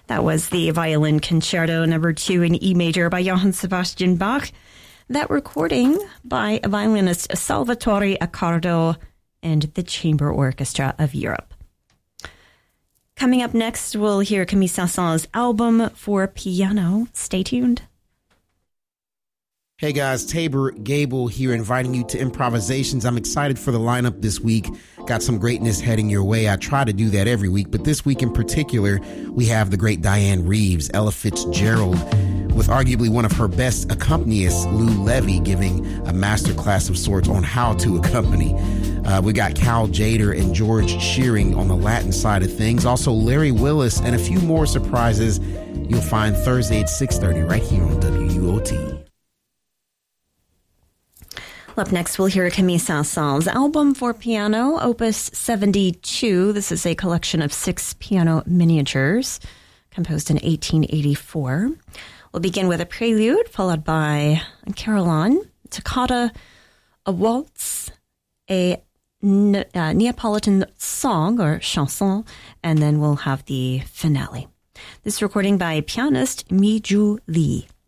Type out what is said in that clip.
That was the Violin Concerto No. 2 in E major by Johann Sebastian Bach. That recording by violinist Salvatore Accardo and the Chamber Orchestra of Europe. Coming up next, we'll hear Camille Saint-Saëns' album for piano. Stay tuned. Hey guys, Tabor Gable here, inviting you to Improvisations. I'm excited for the lineup this week. Got some greatness heading your way. I try to do that every week, but this week in particular, we have the great Diane Reeves, Ella Fitzgerald, with arguably one of her best accompanists, Lou Levy, giving a masterclass of sorts on how to accompany. We got Cal Jader and George Shearing on the Latin side of things. Also Larry Willis and a few more surprises you'll find Thursday at 6:30 right here on WUOT. Up next, we'll hear Camille Saint-Saëns' album for piano, Opus 72. This is a collection of 6 piano miniatures composed in 1884. We'll begin with a prelude, followed by a carillon, toccata, a waltz, a Neapolitan song or chanson, and then we'll have the finale. This recording by pianist Mi Ju Lee.